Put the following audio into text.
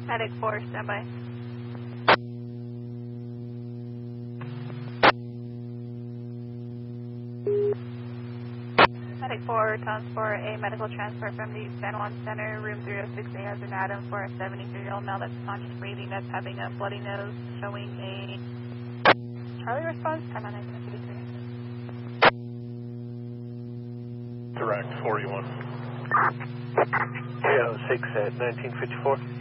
Medic 4, standby. Medic 4 comes for a medical transfer from the San Juan Center, room 306A, has an Adam for a 73-year-old male that's conscious breathing, that's having a bloody nose, showing a Charlie response, time on 1953. Direct, 41. 306 at 1954.